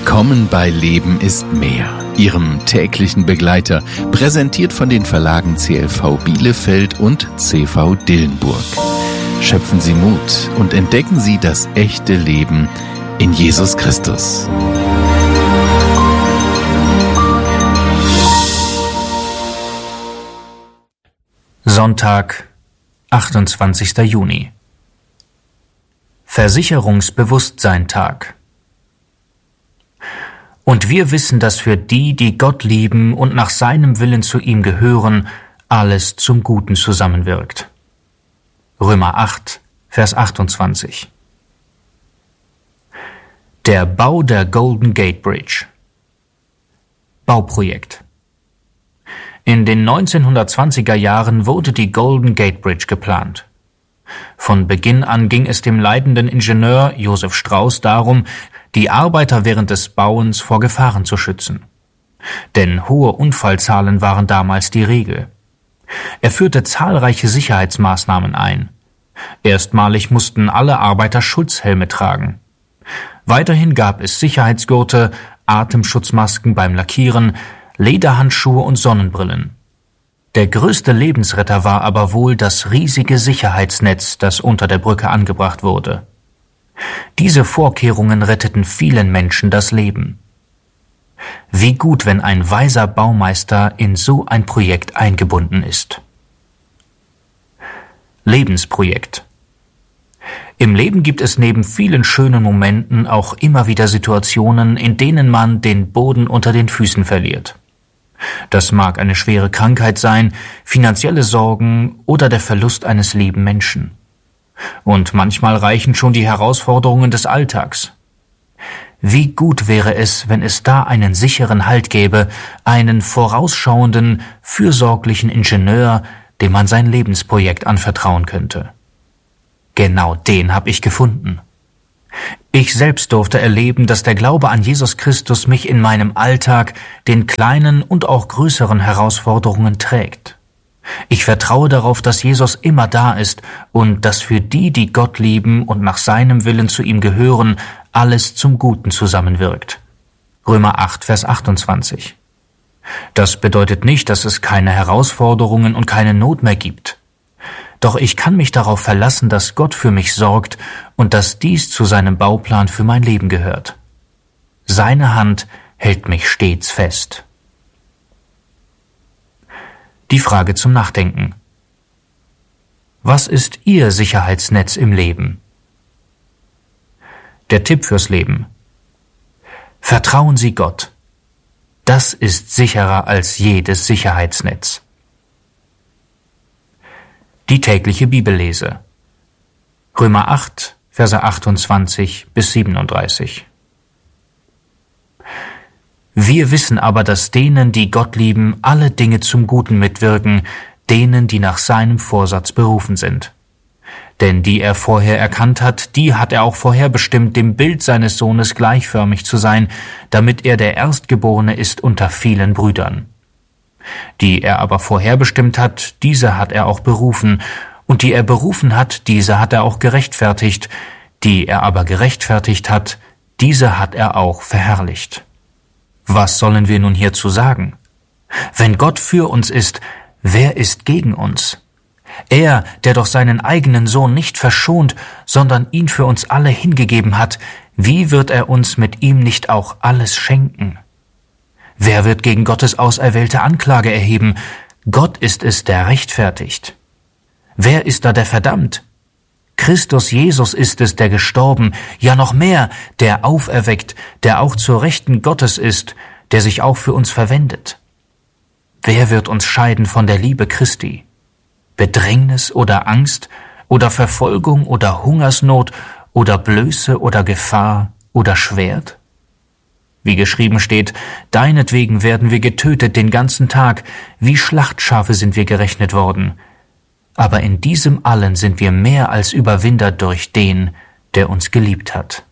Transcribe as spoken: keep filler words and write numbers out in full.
Willkommen bei Leben ist mehr, Ihrem täglichen Begleiter, präsentiert von den Verlagen C L V Bielefeld und C V Dillenburg. Schöpfen Sie Mut und entdecken Sie das echte Leben in Jesus Christus. Sonntag, achtundzwanzigster Juni. Versicherungsbewusstsein-Tag. Und wir wissen, dass für die, die Gott lieben und nach seinem Willen zu ihm gehören, alles zum Guten zusammenwirkt. Römer acht, Vers achtundzwanzig. Der Bau der Golden Gate Bridge. Bauprojekt. In den neunzehnhundertzwanziger Jahren wurde die Golden Gate Bridge geplant. Von Beginn an ging es dem leitenden Ingenieur Josef Strauß darum, die Arbeiter während des Bauens vor Gefahren zu schützen. Denn hohe Unfallzahlen waren damals die Regel. Er führte zahlreiche Sicherheitsmaßnahmen ein. Erstmalig mussten alle Arbeiter Schutzhelme tragen. Weiterhin gab es Sicherheitsgurte, Atemschutzmasken beim Lackieren, Lederhandschuhe und Sonnenbrillen. Der größte Lebensretter war aber wohl das riesige Sicherheitsnetz, das unter der Brücke angebracht wurde. Diese Vorkehrungen retteten vielen Menschen das Leben. Wie gut, wenn ein weiser Baumeister in so ein Projekt eingebunden ist. Lebensprojekt. Im Leben gibt es neben vielen schönen Momenten auch immer wieder Situationen, in denen man den Boden unter den Füßen verliert. Das mag eine schwere Krankheit sein, finanzielle Sorgen oder der Verlust eines lieben Menschen. Und manchmal reichen schon die Herausforderungen des Alltags. Wie gut wäre es, wenn es da einen sicheren Halt gäbe, einen vorausschauenden, fürsorglichen Ingenieur, dem man sein Lebensprojekt anvertrauen könnte. Genau den habe ich gefunden. Ich selbst durfte erleben, dass der Glaube an Jesus Christus mich in meinem Alltag den kleinen und auch größeren Herausforderungen trägt. Ich vertraue darauf, dass Jesus immer da ist und dass für die, die Gott lieben und nach seinem Willen zu ihm gehören, alles zum Guten zusammenwirkt. Römer acht, Vers achtundzwanzig. Das bedeutet nicht, dass es keine Herausforderungen und keine Not mehr gibt. Doch ich kann mich darauf verlassen, dass Gott für mich sorgt und dass dies zu seinem Bauplan für mein Leben gehört. Seine Hand hält mich stets fest. Die Frage zum Nachdenken. Was ist Ihr Sicherheitsnetz im Leben? Der Tipp fürs Leben. Vertrauen Sie Gott. Das ist sicherer als jedes Sicherheitsnetz. Die tägliche Bibellese. Römer acht, Verse achtundzwanzig bis siebenunddreißig. Wir wissen aber, dass denen, die Gott lieben, alle Dinge zum Guten mitwirken, denen, die nach seinem Vorsatz berufen sind. Denn die er vorher erkannt hat, die hat er auch vorherbestimmt, dem Bild seines Sohnes gleichförmig zu sein, damit er der Erstgeborene ist unter vielen Brüdern. Die er aber vorherbestimmt hat, diese hat er auch berufen, und die er berufen hat, diese hat er auch gerechtfertigt, die er aber gerechtfertigt hat, diese hat er auch verherrlicht. Was sollen wir nun hierzu sagen? Wenn Gott für uns ist, wer ist gegen uns? Er, der doch seinen eigenen Sohn nicht verschont, sondern ihn für uns alle hingegeben hat, wie wird er uns mit ihm nicht auch alles schenken? Wer wird gegen Gottes auserwählte Anklage erheben? Gott ist es, der rechtfertigt. Wer ist da, der verdammt? Christus Jesus ist es, der gestorben, ja noch mehr, der auferweckt, der auch zur Rechten Gottes ist, der sich auch für uns verwendet. Wer wird uns scheiden von der Liebe Christi? Bedrängnis oder Angst oder Verfolgung oder Hungersnot oder Blöße oder Gefahr oder Schwert? Wie geschrieben steht, deinetwegen werden wir getötet den ganzen Tag, wie Schlachtschafe sind wir gerechnet worden. Aber in diesem allen sind wir mehr als Überwinder durch den, der uns geliebt hat.